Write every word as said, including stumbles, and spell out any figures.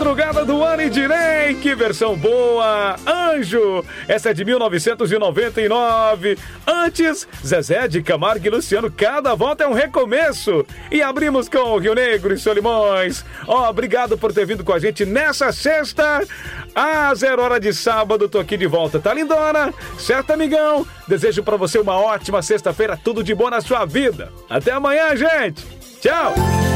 Madrugada do Ano e Direi, que versão boa. Anjo, essa é de mil novecentos e noventa e nove. Antes, Zezé de Camargo e Luciano, cada volta é um recomeço. E abrimos com Rio Negro e Solimões. Ó, oh, obrigado por ter vindo com a gente nessa sexta. A zero hora de sábado, tô aqui de volta, tá lindona? Certo, amigão? Desejo pra você uma ótima sexta-feira, tudo de bom na sua vida. Até amanhã, gente. Tchau.